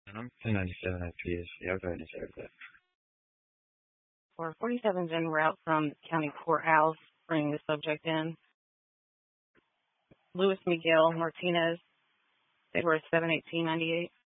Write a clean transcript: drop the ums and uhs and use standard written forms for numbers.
I'm 1097 IPS. Yeah, I'll go ahead and save that. For 47's en route from the county courthouse, bringing the subject in. Luis Miguel Martinez, February 7/18/98.